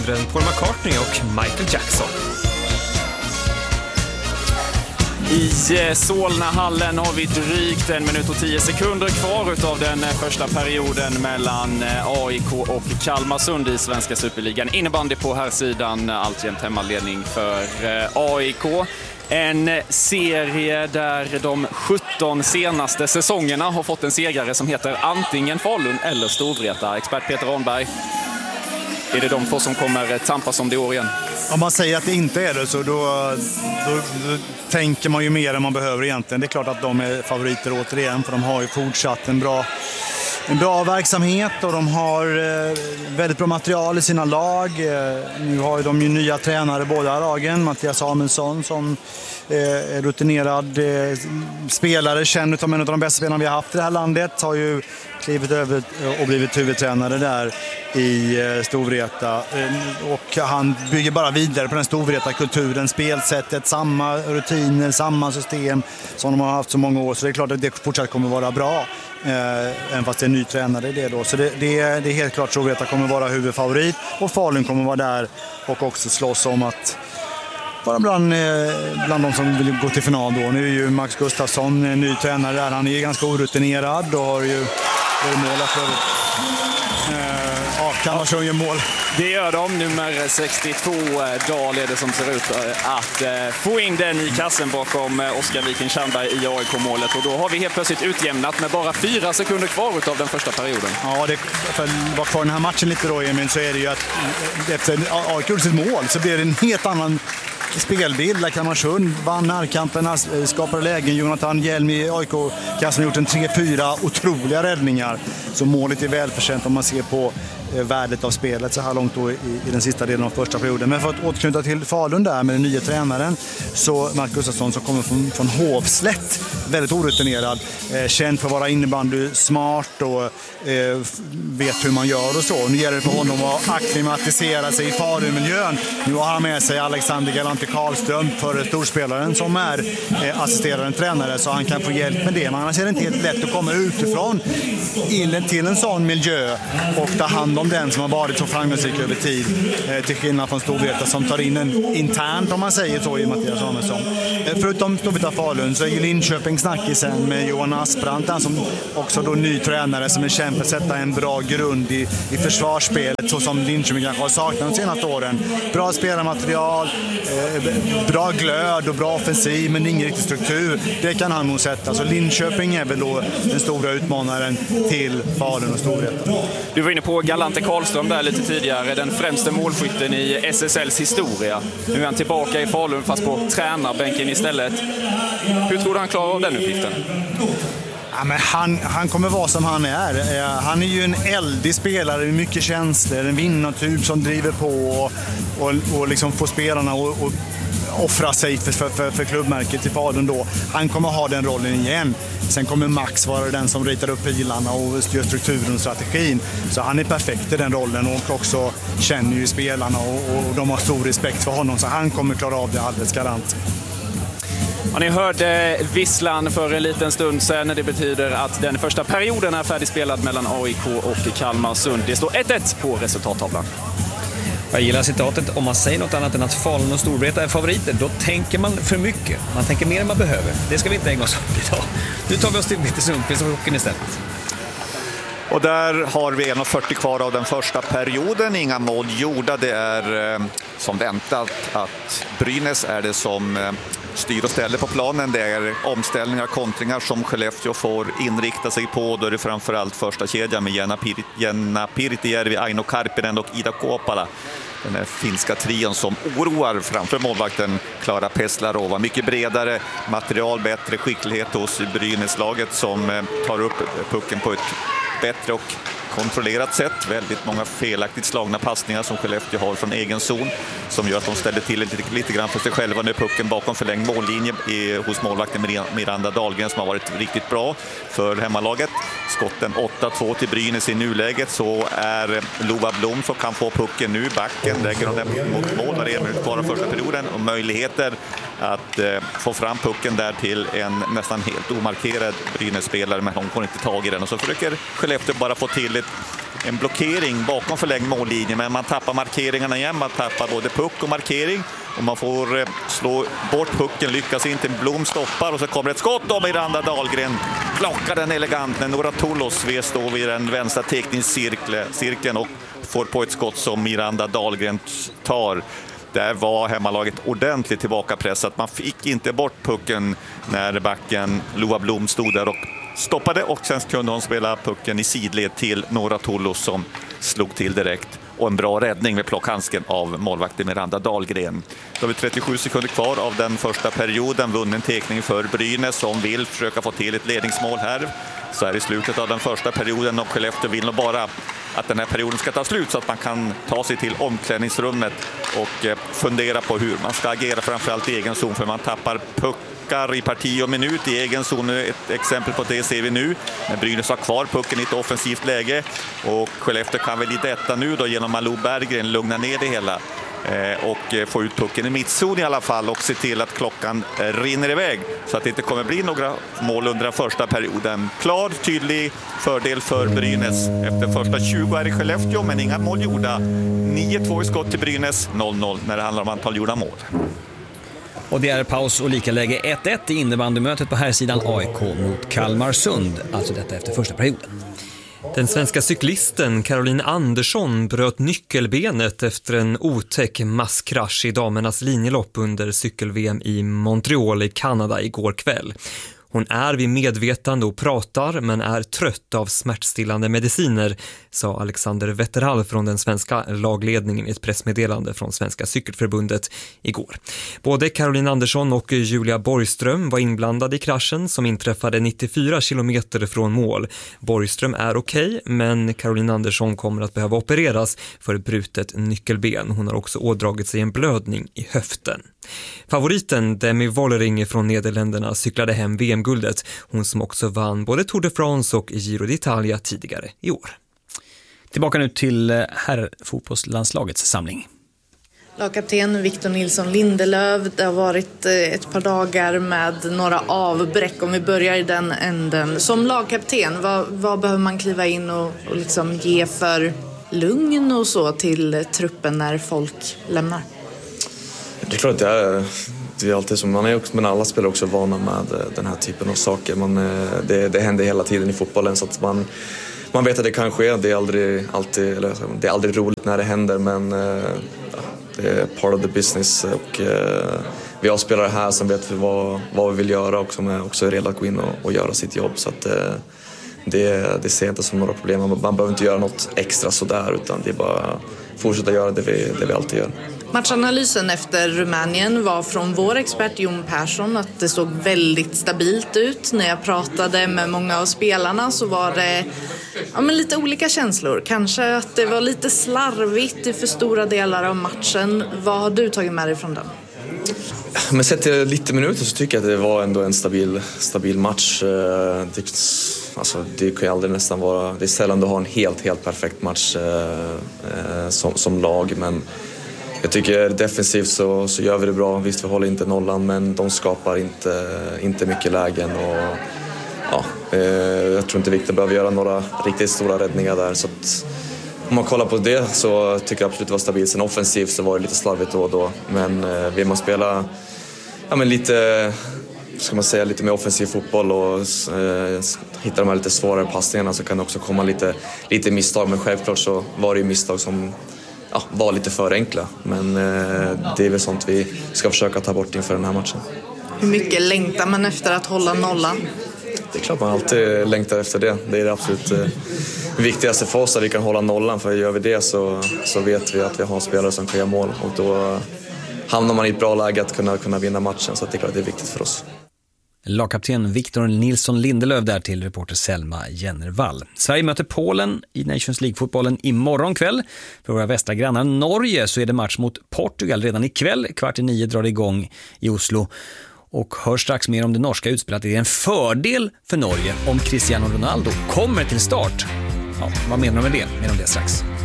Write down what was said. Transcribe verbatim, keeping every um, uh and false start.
Paul McCartney och Michael Jackson. I Solnahallen har vi drygt en minut och tio sekunder kvar av den första perioden mellan A I K och Kalmarsund i Svenska Superligan. Innebandy på här sidan, alltjämt hemmaledning för A I K. En serie där de sjutton senaste säsongerna har fått en segrare som heter antingen Falun eller Storvreta. Expert Peter Arnberg, är det de två som kommer tampas om det år igen? Om man säger att det inte är det så då, då, då tänker man ju mer än man behöver egentligen. Det är klart att de är favoriter återigen, för de har ju fortsatt en bra, en bra verksamhet och de har eh, väldigt bra material i sina lag. Eh, nu har ju de ju nya tränare båda lagen. Mattias Samuelsson som eh, är rutinerad eh, spelare, känd som en av de bästa spelarna vi har haft i det här landet, har ju klivit över och blivit huvudtränare där i Storvreta, och han bygger bara vidare på den Storvreta-kulturen, spelsättet, samma rutiner, samma system som de har haft så många år, så det är klart att det fortsatt kommer vara bra, även fast det är en ny tränare i det då. Så det, det, det är helt klart Storvreta kommer vara huvudfavorit, och Falun kommer vara där och också slåss om att vara bland, bland de som vill gå till final då. Nu är ju Max Gustafsson ny tränare där, han är ju ganska orutinerad och har ju mål för ja, Kalmarsund gör mål. Det gör de. Nummer sextiotvå, Dahl, är det som ser ut att få in den i kassen bakom Oskar Viken Tjernberg i A I K-målet. Och då har vi helt plötsligt utjämnat med bara fyra sekunder kvar av den första perioden. Ja, det, för att vara kvar den här matchen lite då, Emil, så är det ju att efter A I K gjorde sitt mål så blir det en helt annan spelbild. Där Kalmarsund vann närkamperna, skapade lägen. Jonathan Hjelm i A I K-kassen har gjort en tre fyra otroliga räddningar. Så målet är välförtjänt om man ser på värdet av spelet så här långt då i, i den sista delen av första perioden. Men för att återknyta till Falun där med den nya tränaren, så Mark Gustafsson som kommer från, från Hovslätt, väldigt orutinerad, eh, känd för att vara innebandy, smart och eh, vet hur man gör och så. Nu gäller det för honom att akklimatisera sig i Falun-miljön. Nu har han med sig Alexander Galante Karlström, för storspelaren som är eh, assisterande tränare, så han kan få hjälp med det. Men annars är det inte helt lätt att komma utifrån in till en sån miljö och ta hand om den som har varit så framgångsrik över tid, eh, till skillnad från Storvreta som tar in en internt, om man säger så, i Mattias Samuelsson. Eh, förutom Storvreta Falun så är ju Linköping snackisen med Johan Asprant, han som också då ny tränare som är känd för att sätta en bra grund i, i försvarsspelet, så som Linköping kanske har saknat de senaste åren. Bra spelarmaterial, eh, bra glöd och bra offensiv, men ingen riktig struktur. Det kan han nog sätta. Så Linköping är väl då den stora utmanaren till Falun och Storvreta. Du var inne på Galante Karlström där lite tidigare, den främsta målskytten i S S L:s historia. Nu är han tillbaka i Falun fast på tränarbänken istället. Hur tror du han klarar av den uppgiften? Ja, men han, han kommer vara som han är. Han är ju en eldig spelare med mycket känslor, en vinnartyp som driver på och, och, och liksom får spelarna och, och offra sig för, för, för, för klubbmärket i Falun då. Han kommer ha den rollen igen. Sen kommer Max vara den som ritar upp pilarna och gör strukturen och strategin. Så han är perfekt i den rollen och också känner ju spelarna och, och de har stor respekt för honom. Så han kommer klara av det alldeles garant. Ja, ni hörde visslan för en liten stund sedan. Det betyder att den första perioden är färdigspelad mellan A I K och Kalmarsund. Det står ett ett på resultattavlan. Jag gillar citatet, om man säger något annat än att Falun och Storvreta är favoriter, då tänker man för mycket. Man tänker mer än man behöver. Det ska vi inte ägna oss åt idag. Nu tar vi oss till Bitte Sundqvist och hockeyn istället. Och där har vi en fyrtio kvar av den första perioden. Inga mål gjorda. Det är eh, som väntat att Brynäs är det som eh, styr och ställer på planen. Det är omställningar, kontringar som Skellefteå får inrikta sig på. Då är det framförallt första kedjan med Jenna, Pir- Jenna Pirtijärvi, Aino Karpinen och Ida Kuopala. Den här finska trion som oroar framför målvakten Klara Peslarova. Mycket bredare material, bättre skicklighet hos Brynäslaget som eh, tar upp pucken på ett bättre och kontrollerat sätt. Väldigt många felaktigt slagna passningar som Skellefteå har från egen zon, som gör att de ställer till lite, lite grann för sig själva. Nu pucken bakom förlängd mållinje i, hos målvakten Miranda Dahlgren som har varit riktigt bra för hemmalaget. Skotten åtta två till Brynäs i nuläget, så är Lova Blom som kan få pucken nu. Backen lägger de den mot mål när det är minut kvar av första perioden och möjligheter att eh, få fram pucken där till en nästan helt omarkerad Brynäs-spelare, men hon får inte tag i den. Och så försöker Skellefteå bara få till ett en blockering bakom förlängd mållinje, men man tappar markeringarna igen. Man tappar både puck och markering och man får eh, slå bort pucken, lyckas inte. Blom stoppar och så kommer ett skott av Miranda Dahlgren. Plockar den elegant när Nora Tullos står vid den vänstra teckningscirkeln och får på ett skott som Miranda Dahlgren tar. Där var hemmalaget ordentligt tillbakapressat. Man fick inte bort pucken när backen Loa Blom stod där och stoppade, och sen kunde hon spela pucken i sidled till Nora Tullos som slog till direkt. Och en bra räddning med plockhandsken av målvakten Miranda Dahlgren. Då har vi trettiosju sekunder kvar av den första perioden. Vunnen tekning för Brynäs som vill försöka få till ett ledningsmål här. Så här i slutet av den första perioden, och Skellefteå vill nog bara att den här perioden ska ta slut så att man kan ta sig till omklädningsrummet och fundera på hur man ska agera, framförallt i egen zon, för man tappar puckar i parti och minut i egen zon. Ett exempel på det ser vi nu när Brynäs har kvar pucken i ett offensivt läge, och Skellefteå kan väl i detta nu då genom Malou Berggren lugna ner det hela och få ut pucken i mittzon i alla fall, och se till att klockan rinner iväg så att det inte kommer bli några mål under den första perioden. Klar, tydlig fördel för Brynäs efter första tjugo här i Skellefteå, men inga mål gjorda. nio två i skott till Brynäs, noll noll när det handlar om antal gjorda mål. Och det är paus och lika läge ett ett i innebandymötet på här sidan A I K mot Kalmarsund, alltså detta efter första perioden. Den svenska cyklisten Caroline Andersson bröt nyckelbenet efter en otäck masskrasch i damernas linjelopp under cykel-V M i Montreal i Kanada igår kväll. Hon är vid medvetande och pratar, men är trött av smärtstillande mediciner, sa Alexander Wetterhall från den svenska lagledningen i ett pressmeddelande från Svenska cykelförbundet igår. Både Caroline Andersson och Julia Borgström var inblandade i kraschen som inträffade nittiofyra kilometer från mål. Borgström är okej, men Caroline Andersson kommer att behöva opereras för brutet nyckelben. Hon har också ådragit sig en blödning i höften. Favoriten Demi Vollering från Nederländerna cyklade hem V M-guldet, hon som också vann både Tour de France och Giro d'Italia tidigare i år. Tillbaka nu till herrfotbollslandslagets samling. Lagkapten Victor Nilsson Lindelöf, det har varit ett par dagar med några avbräck. Om vi börjar i den änden. Som lagkapten, vad, vad behöver man kliva in och, och liksom ge för lugn och så till truppen när folk lämnar? Det är klart att det är, det är alltid som man är, men alla spelar också vana med den här typen av saker. Man, det, det händer hela tiden i fotbollen, så att man, man vet att det kan ske. Det är aldrig, alltid, eller, det är aldrig roligt när det händer, men ja, det är part of the business. Och, vi har spelare här som vet vad, vad vi vill göra och som är också redo att gå in och, och göra sitt jobb. Så att, det, det ser jag inte som några problem. Man, man behöver inte göra något extra sådär, utan det är bara fortsätta göra det vi, det vi alltid gör. Matchanalysen efter Rumänien var från vår expert Jon Persson att det såg väldigt stabilt ut. När jag pratade med många av spelarna så var det ja, men lite olika känslor. Kanske att det var lite slarvigt i för stora delar av matchen. Vad har du tagit med dig från den? Men sett till lite minuter så tycker jag att det var ändå en stabil, stabil match. Det, alltså, det kan ju aldrig nästan vara... Det är sällan du har en helt, helt perfekt match eh, som, som lag, men jag tycker defensivt så, så gör vi det bra. Visst, vi håller inte nollan, men de skapar inte, inte mycket lägen. Och, ja, eh, jag tror inte Victor behöver göra några riktigt stora räddningar där. Så att, om man kollar på det så tycker jag absolut det var stabilt. Sen offensivt så var det lite slarvigt då och då. Men eh, vill man spela ja, men lite, ska man säga, lite mer offensiv fotboll och eh, hitta de här lite svårare passningarna, så kan det också komma lite, lite misstag. Men självklart så var det ju misstag som ja, var lite för enkla, men eh, det är väl sånt vi ska försöka ta bort inför den här matchen. Hur mycket längtar man efter att hålla nollan? Det är klart man alltid längtar efter det. Det är det absolut eh, viktigaste för oss, att vi kan hålla nollan, för gör vi det så, så vet vi att vi har spelare som kan göra mål, och då hamnar man i ett bra läge att kunna, kunna vinna matchen, så att det är klart det är viktigt för oss. Lagkapten Victor Nilsson Lindelöf där till reporter Selma Jennervall. Sverige möter Polen i Nations League-fotbollen imorgon kväll. För våra västra grannar Norge så är det match mot Portugal redan ikväll. Kvart i nio drar det igång i Oslo. Och hör strax mer om det norska utspelet. Det är en fördel för Norge om Cristiano Ronaldo kommer till start. Ja, vad menar de med det? Mer om det strax.